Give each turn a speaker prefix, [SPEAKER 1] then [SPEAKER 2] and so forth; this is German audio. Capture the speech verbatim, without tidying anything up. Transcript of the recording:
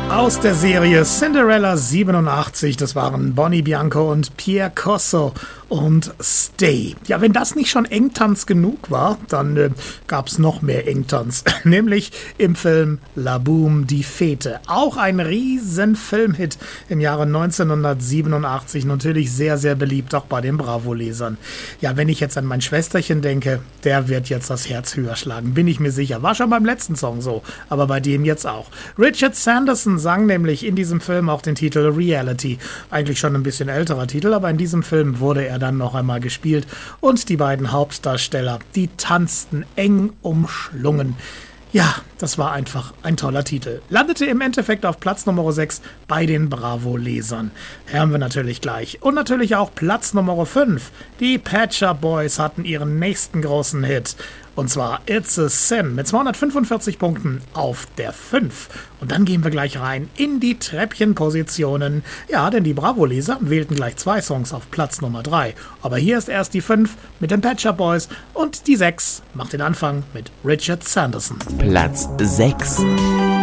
[SPEAKER 1] Aus der Serie Cinderella siebenundachtzig, das waren Bonnie Bianco und Pierre Corso und Stay. Ja, wenn das nicht schon Engtanz genug war, dann äh, gab es noch mehr Engtanz, nämlich im Film La Boum, die Fete. Auch ein riesen Filmhit im Jahre neunzehnhundertsiebenundachtzig, natürlich sehr, sehr beliebt, auch bei den Bravo-Lesern. Ja, wenn ich jetzt an mein Schwesterchen denke, der wird jetzt das Herz höher schlagen, bin ich mir sicher. War schon beim letzten Song so, aber bei dem jetzt auch. Richard Sanderson sang nämlich in diesem Film auch den Titel Reality. Eigentlich schon ein bisschen älterer Titel, aber in diesem Film wurde er dann noch einmal gespielt und die beiden Hauptdarsteller, die tanzten eng umschlungen. Ja, das war einfach ein toller Titel. Landete im Endeffekt auf Platz Nummer sechs bei den Bravo-Lesern. Hören wir natürlich gleich. Und natürlich auch Platz Nummer fünf. Die Pet Shop Boys hatten ihren nächsten großen Hit. Und zwar It's a Sin mit zweihundertfünfundvierzig Punkten auf der fünf. Und dann gehen wir gleich rein in die Treppchenpositionen. Ja, denn die Bravo-Leser wählten gleich zwei Songs auf Platz Nummer drei. Aber hier ist erst die fünf mit den Pet Shop Boys und die sechs macht den Anfang mit Richard Sanderson.
[SPEAKER 2] Platz sechs.